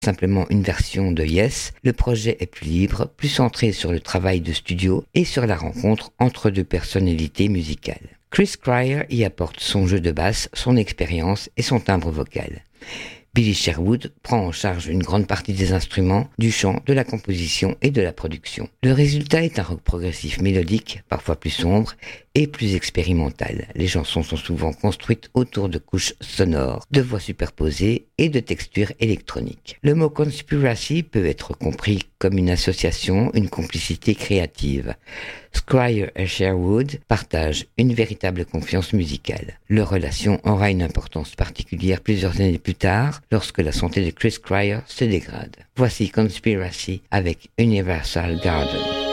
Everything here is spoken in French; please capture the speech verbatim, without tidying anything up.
simplement une version de Yes, le projet est plus libre, plus centré sur le travail de studio et sur la rencontre entre deux personnalités musicales. Chris Squire y apporte son jeu de basse, son expérience et son timbre vocal. Billy Sherwood prend en charge une grande partie des instruments, du chant, de la composition et de la production. Le résultat est un rock progressif mélodique, parfois plus sombre, et plus expérimental. Les chansons sont souvent construites autour de couches sonores, de voix superposées et de textures électroniques. Le mot conspiracy peut être compris comme une association, une complicité créative. Squire et Sherwood partagent une véritable confiance musicale. Leur relation aura une importance particulière plusieurs années plus tard, lorsque la santé de Chris Squire se dégrade. Voici Conspiracy avec Universal Garden.